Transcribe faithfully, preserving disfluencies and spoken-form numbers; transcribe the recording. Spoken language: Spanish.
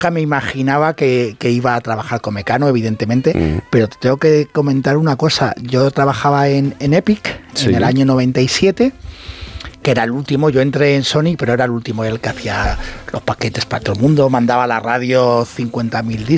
me imaginaba que, que iba a trabajar con Mecano, evidentemente, mm. pero te tengo que comentar una cosa. Yo trabajaba en, en Epic sí. en el año noventa y siete, que era el último. Yo entré en Sony, pero era el último, el que hacía los paquetes para todo el mundo, mandaba a la radio cincuenta mil discos.